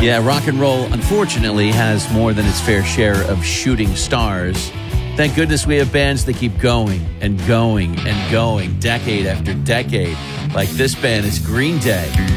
Yeah, rock and roll, unfortunately, has more than its fair share of shooting stars. Thank goodness we have bands that keep going and going and going, decade after decade. Like this band is Green Day.